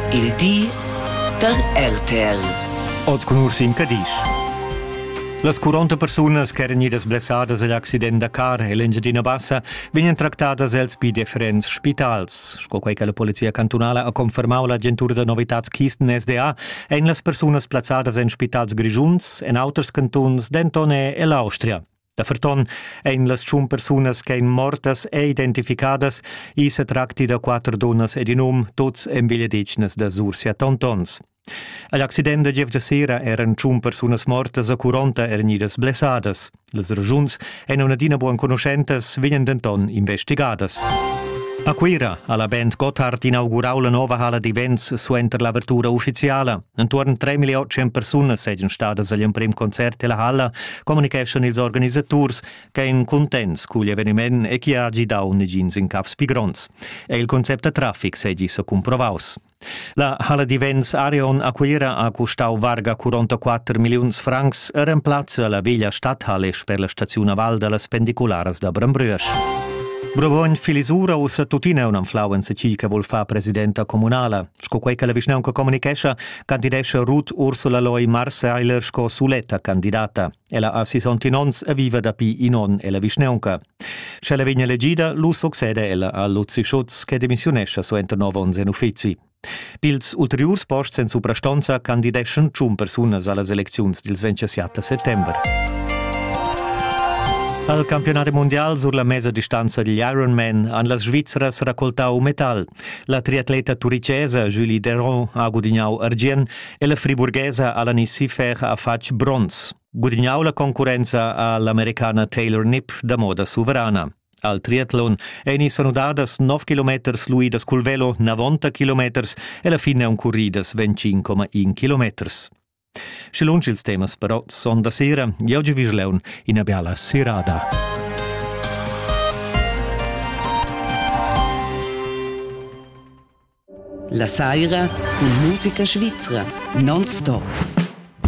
Il di der RTL. Oz con Ursi in Cadiz. Las 40 personas che erano blessadas all'accidente Dakar e l'Engiadina Bassa vengono trattadas els bi differents spitals. Sco quei che la polizia cantonale ha confermato l'agentura de novitats Kisten SDA en las personas plazadas en spitals grigiuns en auters cantons d'Entone e l'Austria. Da ferton en las chun personas che in mortas e identificadas i se tracti da 4 donas ed in tots en vigliadicnas da Sursia Tontons. All'accidente di ieri sera erano 5 personas mortas e 40 erano blessadas. Les ragiuns en una dina buon conoscentes vengono denton investigadas. A Quera, alla band Gotthard inaugurau la nova hala di events suenter l'apertura ufficiale. Intorno 3.800 persone sono state agli primi concerti alla hala, comunicano ils organizzatori che sono contenti con l'avvenimento e che hanno dato negins in caps pigrons. E il concept di traffic si è comprovato. La hala di events Arion a Quera ha costato varga 44 milioni francs e reemplaza la veglia Stadthalle per la stazione Val delle Spendiculares da Brambrüsch. Bravogn filisura o sa tutina un influenza ci che vuol fa presidenta comunale. Sco quei che la Vischnaunca comunication candidesce Ruth Ursula Loi Marseiler sco suletta candidata. Ella ha 69 e vive da pi inon e la Vischnaunca. Se la vigna legida, lu succede ella a Luzi Schutz che dimissionesce su enter novons en uffizi. Pils ulteriurs posts en suprastanza candideschen 5 personas alle eleczions del 27 settembre. Al campionato mondiale sulla mezza distanza degli Ironman hanno le Svizzere raccoltato metal. La triatleta turicese Julie Deron ha guadagnato argent e la friburghese Alanis Siffer ha fatto bronzo. Guadagnò la concorrenza all'americana Taylor Nipp da moda sovrana. Al triathlon sono dadas 9 km fluidas col velo 90 km e alla fine un corridas 25,1 km. Se lunch ils temas però son da sera, e oggi vi sleun in una bella serata. La Saira con musica svizzera, non stop.